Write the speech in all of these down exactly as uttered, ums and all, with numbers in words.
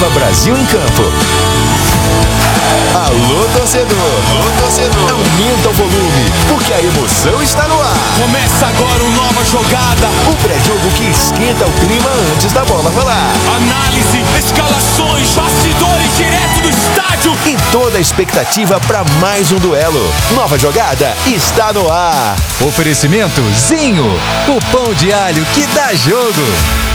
Nova Brasil em Campo. Alô, torcedor! Alô, torcedor! Aumenta o volume, porque a emoção está no ar. Começa agora uma nova jogada. O pré-jogo que esquenta o clima antes da bola rolar. Análise, escalações, bastidores direto do estádio. E toda a expectativa para mais um duelo. Nova jogada está no ar. Oferecimento Zinho, o pão de alho que dá jogo.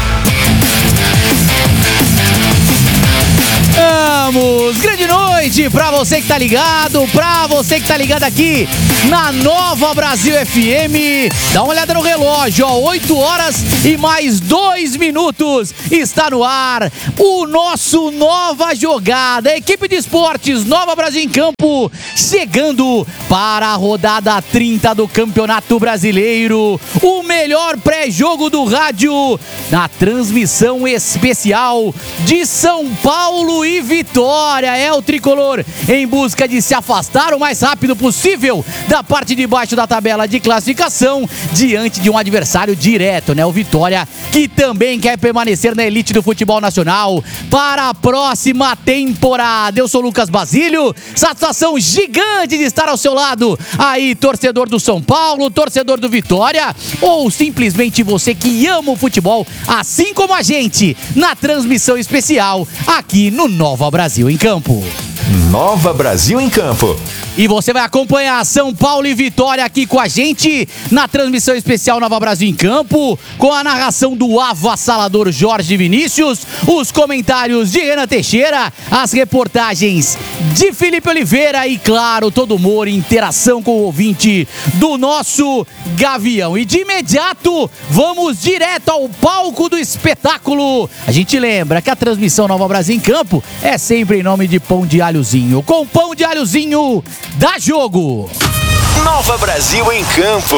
Vamos! Grande noite pra você que tá ligado, pra você que tá ligado aqui na Nova Brasil F M. Dá uma olhada no relógio, ó, oito horas e mais dois minutos. Está no ar o nosso Nova Jogada. Equipe de esportes Nova Brasil em Campo, chegando para a rodada trinta do Campeonato Brasileiro. O melhor pré-jogo do rádio na transmissão especial de São Paulo e Vitória. É o tricolor em busca de se afastar o mais rápido possível da parte de baixo da tabela de classificação diante de um adversário direto, né? O Vitória, que também quer permanecer na elite do futebol nacional para a próxima temporada. Eu sou Lucas Basílio, satisfação gigante de estar ao seu lado aí, torcedor do São Paulo, torcedor do Vitória, ou simplesmente você que ama o futebol, assim como a gente, na transmissão especial aqui no Nova Brasil em Campo. Nova Brasil em Campo. E você vai acompanhar São Paulo e Vitória aqui com a gente na transmissão especial Nova Brasil em Campo, com a narração do avassalador Jorge Vinícius, os comentários de Renan Teixeira, as reportagens de Felipe Oliveira e, claro, todo humor e interação com o ouvinte do nosso Gavião. E de imediato, vamos direto ao palco do espetáculo. A gente lembra que a transmissão Nova Brasil em Campo é sempre em nome de Pão de Alhozinho. Com Pão de Alhozinho, dá jogo! Nova Brasil em Campo.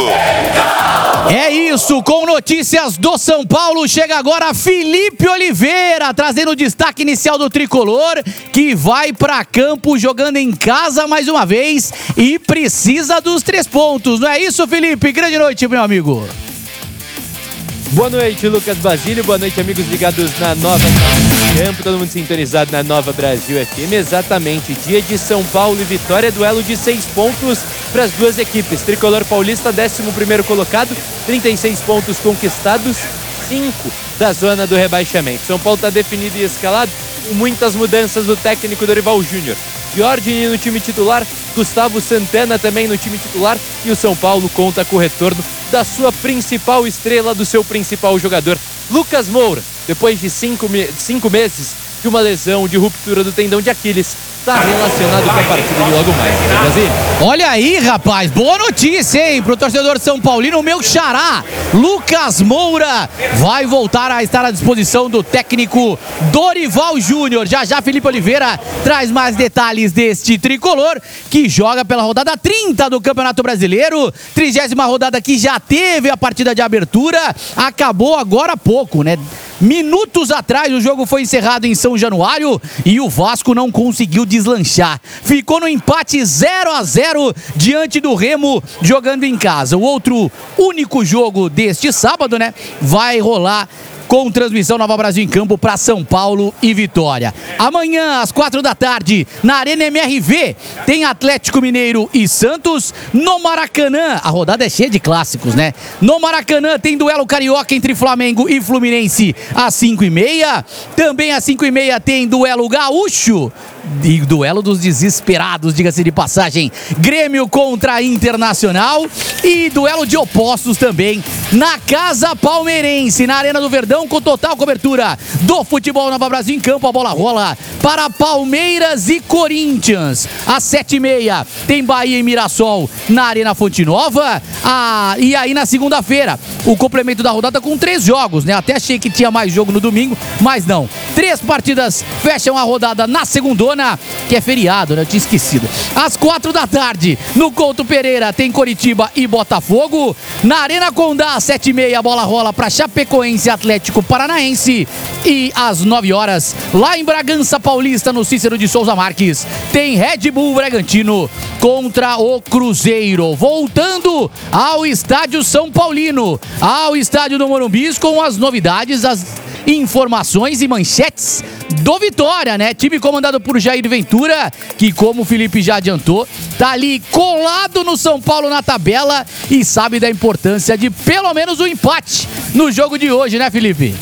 É isso, com notícias do São Paulo, chega agora Felipe Oliveira, trazendo o destaque inicial do tricolor, que vai para campo jogando em casa mais uma vez e precisa dos três pontos, não é isso, Felipe? Grande noite, meu amigo. Boa noite, Lucas Basílio. Boa noite, amigos ligados na Nova Brasil Campo. Todo mundo sintonizado na Nova Brasil F M. Exatamente, dia de São Paulo e Vitória. Duelo de seis pontos para as duas equipes. Tricolor paulista, décimo primeiro colocado. trinta e seis pontos conquistados. cinco da zona do rebaixamento. São Paulo está definido e escalado com muitas mudanças do técnico Dorival Júnior. Giorgini no time titular, Gustavo Santana também no time titular, e o São Paulo conta com o retorno da sua principal estrela, do seu principal jogador, Lucas Moura. Depois de cinco, me- cinco meses de uma lesão de ruptura do tendão de Aquiles, está relacionado com a partida de logo mais, né, Brasil? Olha aí, rapaz, boa notícia, hein, pro torcedor São Paulino, o meu xará, Lucas Moura, vai voltar a estar à disposição do técnico Dorival Júnior. Já já Felipe Oliveira traz mais detalhes deste tricolor, que joga pela rodada trinta do Campeonato Brasileiro, trigésima rodada que já teve a partida de abertura, acabou agora há pouco, né? Minutos atrás o jogo foi encerrado em São Januário e o Vasco não conseguiu deslanchar. Ficou no empate zero a zero diante do Remo, jogando em casa. O outro único jogo deste sábado, né, vai rolar com transmissão Nova Brasil em Campo para São Paulo e Vitória. Amanhã, às quatro da tarde, na Arena M R V, tem Atlético Mineiro e Santos. No Maracanã, a rodada é cheia de clássicos, né? No Maracanã tem duelo carioca entre Flamengo e Fluminense às cinco e meia. Também às cinco e meia tem duelo gaúcho. E duelo dos desesperados, diga-se de passagem, Grêmio contra Internacional, e duelo de opostos também na Casa Palmeirense, na Arena do Verdão, com total cobertura do futebol Nova Brasil em Campo. A bola rola para Palmeiras e Corinthians. Às sete e meia tem Bahia e Mirassol na Arena Fonte Nova. Ah, e aí na segunda-feira, o complemento da rodada com três jogos, né? Até achei que tinha mais jogo no domingo, mas não. Três partidas fecham a rodada na segundona, que é feriado, né? Eu tinha esquecido. Às quatro da tarde, no Couto Pereira, tem Coritiba e Botafogo. Na Arena Condá, às sete e meia, a bola rola para Chapecoense e Atlético Paranaense. E às nove horas, lá em Bragança Paulista, no Cícero de Souza Marques, tem Red Bull Bragantino contra o Cruzeiro. Voltando ao estádio São Paulino, ao estádio do Morumbi, com as novidades, as informações e manchetes do Vitória, né? Time comandado por Jair Ventura, que, como o Felipe já adiantou, tá ali colado no São Paulo na tabela e sabe da importância de pelo menos um empate no jogo de hoje, né, Felipe?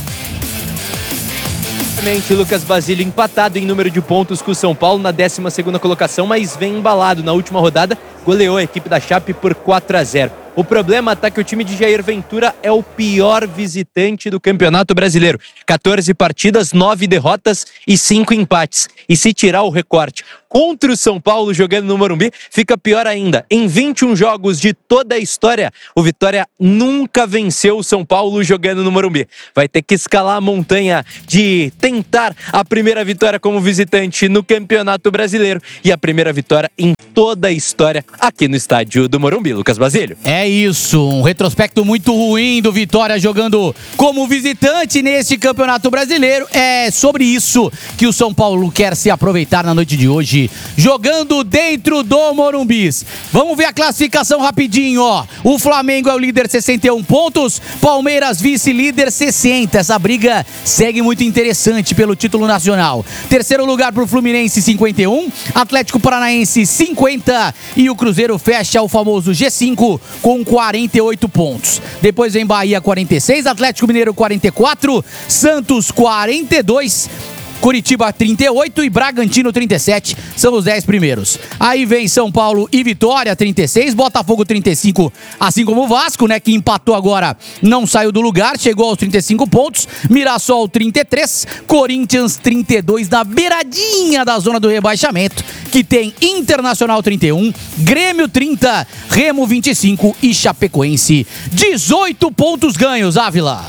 Lucas Basílio empatado em número de pontos com o São Paulo na décima segunda colocação, mas vem embalado na última rodada, goleou a equipe da Chape por quatro a zero. O problema tá que o time de Jair Ventura é o pior visitante do Campeonato Brasileiro. quatorze partidas, nove derrotas e cinco empates. E se tirar o recorte contra o São Paulo jogando no Morumbi, fica pior ainda. Em vinte e um jogos de toda a história, o Vitória nunca venceu o São Paulo jogando no Morumbi. Vai ter que escalar a montanha de tentar a primeira vitória como visitante no Campeonato Brasileiro e a primeira vitória em toda a história aqui no estádio do Morumbi. Lucas Basílio. É isso, um retrospecto muito ruim do Vitória jogando como visitante neste Campeonato Brasileiro. É sobre isso que o São Paulo quer se aproveitar na noite de hoje, jogando dentro do Morumbis. Vamos ver a classificação rapidinho, ó. O Flamengo é o líder, sessenta e um pontos, Palmeiras vice-líder, sessenta. Essa briga segue muito interessante pelo título nacional. Terceiro lugar pro Fluminense, cinquenta e um, Atlético Paranaense, cinquenta e o Cruzeiro fecha o famoso G cinco com quarenta e oito pontos. Depois vem Bahia, quarenta e seis, Atlético Mineiro, quarenta e quatro, Santos, quarenta e dois, Curitiba trinta e oito e Bragantino trinta e sete, são os dez primeiros. Aí vem São Paulo e Vitória trinta e seis, Botafogo trinta e cinco, assim como o Vasco, né, que empatou agora, não saiu do lugar, chegou aos trinta e cinco pontos, Mirassol trinta e três, Corinthians trinta e dois, na beiradinha da zona do rebaixamento, que tem Internacional trinta e um, Grêmio trinta, Remo vinte e cinco e Chapecoense dezoito pontos ganhos, Ávila.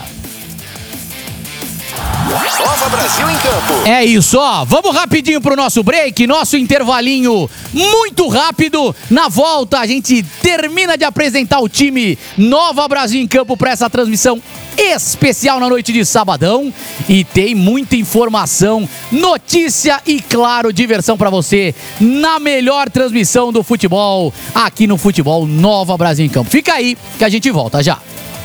Nova Brasil em campo. É isso, ó. Vamos rapidinho pro nosso break, nosso intervalinho muito rápido. Na volta a gente termina de apresentar o time Nova Brasil em campo para essa transmissão especial na noite de sabadão. E tem muita informação, notícia e, claro, diversão para você na melhor transmissão do futebol aqui no Futebol Nova Brasil em campo. Fica aí que a gente volta já.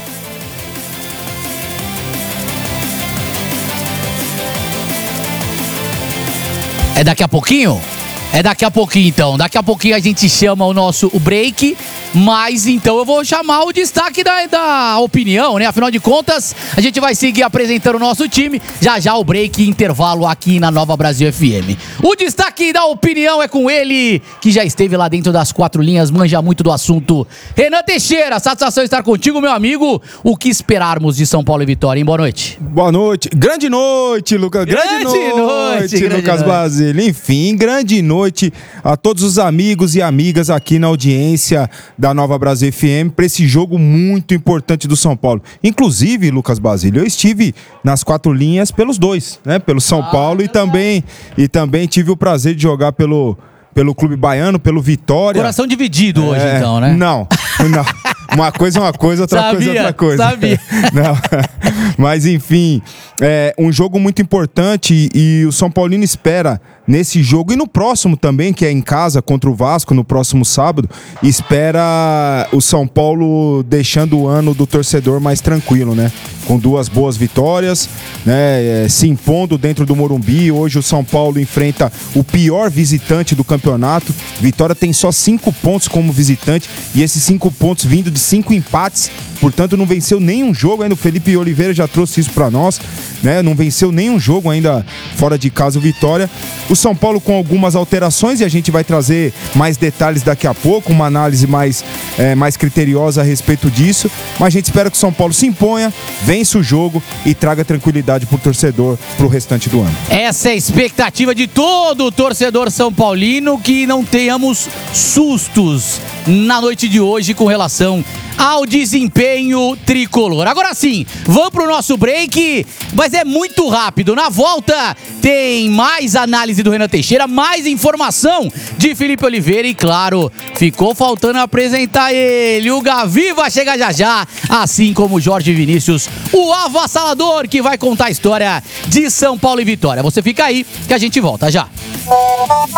É daqui a pouquinho? É daqui a pouquinho, então. Daqui a pouquinho a gente chama o nosso o break, mas então eu vou chamar o destaque da, da opinião, né? Afinal de contas, a gente vai seguir apresentando o nosso time. Já já o break e intervalo aqui na Nova Brasil F M. O destaque da opinião é com ele, que já esteve lá dentro das quatro linhas, manja muito do assunto. Renan Teixeira, satisfação estar contigo, meu amigo. O que esperarmos de São Paulo e Vitória, hein? Boa noite. Boa noite. Grande noite, Lucas. Grande, grande noite, noite grande Lucas noite. Basílio. Enfim, grande noite a todos os amigos e amigas aqui na audiência da Nova Brasil F M para esse jogo muito importante do São Paulo. Inclusive, Lucas Basílio, eu estive nas quatro linhas pelos dois, né? Pelo São ah, Paulo e também, e também tive o prazer de jogar pelo, pelo Clube Baiano, pelo Vitória. Coração dividido é, hoje, então, né? Não, não. Uma coisa é uma coisa, outra sabia, coisa é outra coisa. Sabia. Não. Mas, enfim, é um jogo muito importante e o São Paulino espera nesse jogo e no próximo também, que é em casa contra o Vasco, no próximo sábado, espera o São Paulo deixando o ano do torcedor mais tranquilo, né? Com duas boas vitórias, né? É, se impondo dentro do Morumbi. Hoje o São Paulo enfrenta o pior visitante do campeonato. Vitória tem só cinco pontos como visitante e esses cinco pontos vindo de cinco empates, portanto não venceu nenhum jogo ainda. O Felipe Oliveira já trouxe isso pra nós, né? Não venceu nenhum jogo ainda fora de casa o Vitória. O São Paulo com algumas alterações e a gente vai trazer mais detalhes daqui a pouco, uma análise mais, é, mais criteriosa a respeito disso, mas a gente espera que o São Paulo se imponha, vença o jogo e traga tranquilidade pro torcedor pro restante do ano. Essa é a expectativa de todo o torcedor são paulino, que não tenhamos sustos na noite de hoje com relação ao desempenho tricolor. Agora sim, vamos pro nosso break, mas é muito rápido. Na volta tem mais análise do Renan Teixeira, mais informação de Felipe Oliveira e, claro, ficou faltando apresentar ele. O Gavi vai chegar já já, assim como o Jorge Vinícius, o avassalador, que vai contar a história de São Paulo e Vitória. Você fica aí que a gente volta já.